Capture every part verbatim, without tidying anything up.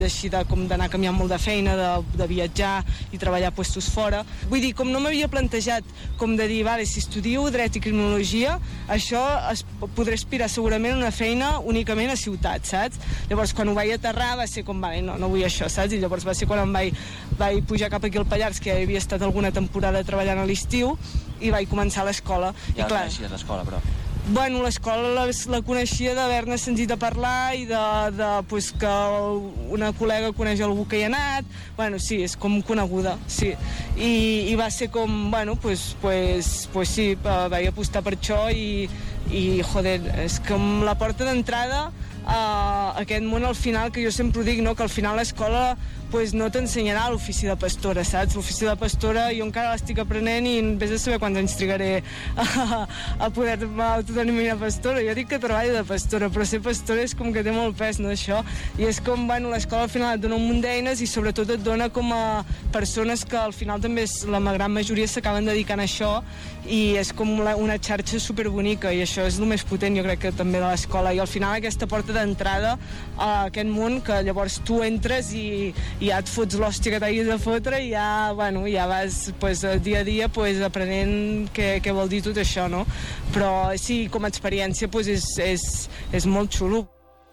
així de, com d'anar canviant molt de feina, de, de viatjar i treballar a puestos fora. Vull dir, com no m'havia plantejat com de dir, vale, si estudio dret i criminologia, això es podré aspirar segurament a una feina únicament a ciutat, saps? Llavors, quan ho vaig aterrar, va ser com, vale, no, no vull això, saps? I llavors va ser quan em vaig, vaig pujar cap aquí al Pallars, que ja havia estat alguna temporada treballant a l'estiu, i vaig començar a l'escola. Ja I, clar, coneixies l'escola, però... Bueno, l'escola la, la coneixia d'haver-ne sentit a parlar i de, de pues, que una col·lega coneix algú que hi ha anat. Bueno, sí, és com coneguda, sí. I, i va ser com, bueno, pues, pues, pues sí, vaig apostar per això i, i joder, és com la porta d'entrada a aquest món al final, que jo sempre ho dic, no? Que al final l'escola pues, no t'ensenyarà l'ofici de pastora, saps? L'ofici de pastora jo encara l'estic aprenent i vés a saber quants anys trigaré a, a poder-me autodenominar pastora. Jo dic que treballo de pastora, però ser pastora és com que té molt pes, no, això? I és com, bueno, l'escola al final et dona un munt d'eines i sobretot et dona com a persones que al final també és, la gran majoria s'acaben dedicant a això i és com la, una xarxa superbonica i això és el més potent, jo crec que també de l'escola, i al final aquesta porta d'entrada a aquest món que llavors tu entres i, i ja et fots l'hòstia que t'hagis de fotre i ja, bueno, ja vas pues, dia a dia pues, aprenent què, què vol dir tot això, no? Però sí, com a experiència pues, és, és, és molt xulo.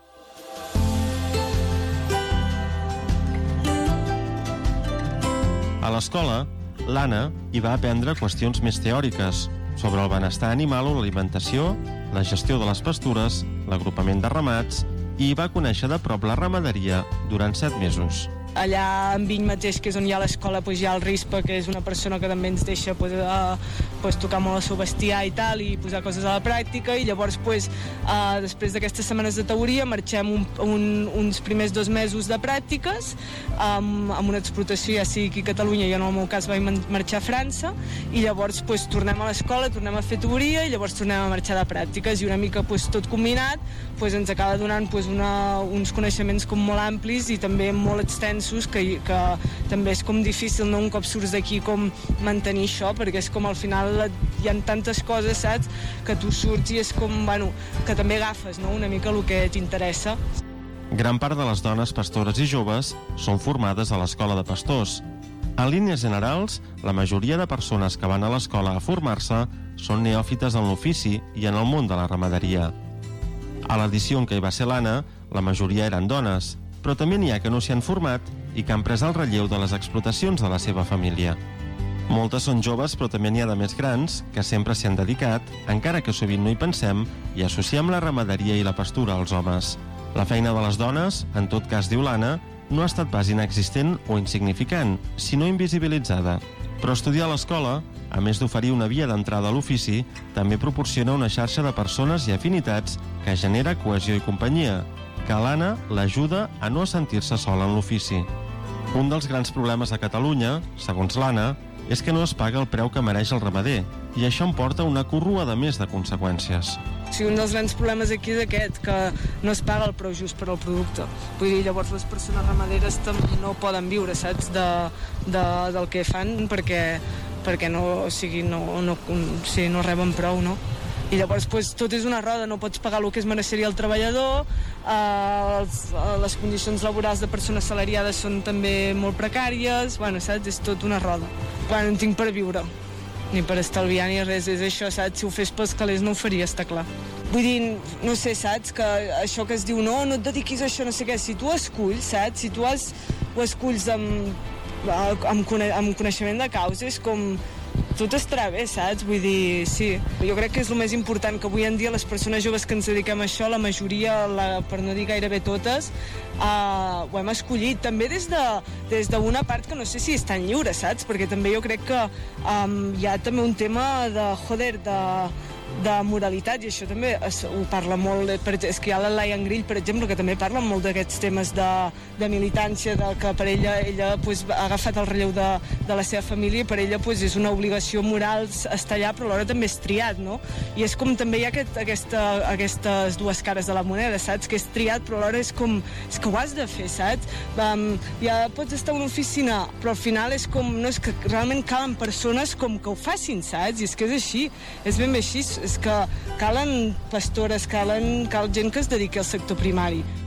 A l'escola, l'Anna hi va aprendre qüestions més teòriques sobre el benestar animal o l'alimentació, la gestió de les pastures, l'agrupament de ramats i hi va conèixer de prop la ramaderia durant set mesos. Allà en Viny mateix, que és on hi ha l'escola, pues, hi ha el Rispa, que és una persona que també ens deixa pues, a, pues, tocar molt el seu bestiar i tal, i posar coses a la pràctica, i llavors pues, uh, després d'aquestes setmanes de teoria marxem un, un, uns primers dos mesos de pràctiques um, amb una explotació, ja sigui aquí a Catalunya, jo en el meu cas vaig marxar a França, i llavors pues, tornem a l'escola, tornem a fer teoria i llavors tornem a marxar de pràctiques, i una mica pues, tot combinat pues, ens acaba donant pues, una, uns coneixements com molt amplis i també molt extensos que, que també és com difícil, no? Un cop surts d'aquí com mantenir això, perquè és com al final hi ha tantes coses, saps, que tu surts i és com, bueno, que també agafes, no? Una mica el que t'interessa. Gran part de les dones pastores i joves són formades a l'escola de pastors. En línies generals, la majoria de persones que van a l'escola a formar-se són neòfites en l'ofici i en el món de la ramaderia. A l'edició en què hi va ser l'Anna, la majoria eren dones, però també n'hi ha que no s'hi han format i que han pres el relleu de les explotacions de la seva família. Moltes són joves, però també n'hi ha de més grans que sempre s'hi han dedicat, encara que sovint no hi pensem, i associem la ramaderia i la pastura als homes. La feina de les dones, en tot cas diu l'Anna, no ha estat pas inexistent o insignificant, sinó invisibilitzada. Però estudiar a l'escola, a més d'oferir una via d'entrada a l'ofici, també proporciona una xarxa de persones i afinitats que genera cohesió i companyia, que l'Anna l'ajuda a no sentir-se sola en l'ofici. Un dels grans problemes a Catalunya, segons l'Anna, és que no es paga el preu que mereix el ramader, i això em porta una corruada més de conseqüències. Sí, un dels grans problemes aquí és aquest, que no es paga el preu just per al producte. Vull dir, llavors les persones ramaderes no poden viure, saps, de, de, del que fan, perquè, perquè no, o sigui, no, no, o sigui, no reben prou, no? I llavors pues, tot és una roda, no pots pagar el que es mereixeria el treballador, eh, els, les condicions laborals de persones salariades són també molt precàries, bueno, saps, és tot una roda. Bueno, no tinc per viure, ni per estalviar ni res, és això, saps, si ho fes pels calés no ho faria, està clar. Vull dir, no sé, saps, que això que es diu, no, no et dediquis a això, no sé què, si tu esculls, saps, si tu has, ho esculls amb, amb, amb coneixement de causa, és com... tot estarà bé, saps? Vull dir, sí. Jo crec que és el més important, que avui en dia les persones joves que ens dediquem a això, la majoria, la, per no dir gairebé totes, uh, ho hem escollit. També des de, des d'una part que no sé si és tan lliure, saps? Perquè també jo crec que um, hi ha també un tema de, joder, de... de moralitat, i això també es, ho parla molt, per, és que hi ha la Laia Grill, per exemple, que també parla molt d'aquests temes de, de militància, de que per ella, ella pues, ha agafat el relleu de, de la seva família, i per ella pues, és una obligació moral estar allà, però alhora també és triat, no? I és com també hi ha aquest, aquesta, aquestes dues cares de la moneda, saps? Que és triat, però alhora és com, és que ho has de fer, saps? Um, ja pots estar a una oficina, però al final és com, no, és que realment calen persones com que ho facin, saps? I és que és així, és ben bé així, és que calen pastores, calen, cal gent que es dediqui al sector primari.